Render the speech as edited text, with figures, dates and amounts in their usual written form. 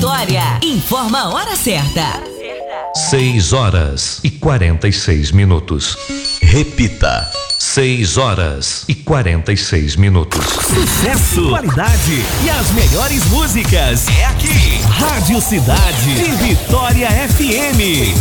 Vitória. Informa a hora certa. 6h46. Repita. 6h46. Sucesso, qualidade e as melhores músicas. É aqui. Rádio Cidade de Vitória FM.